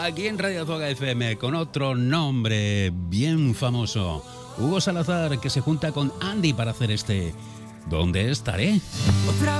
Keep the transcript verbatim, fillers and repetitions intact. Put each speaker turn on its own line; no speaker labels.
aquí en Radio Azúcar F M con otro nombre bien famoso. Hugo Salazar, que se junta con Andy para hacer este ¿Dónde estaré?
Otra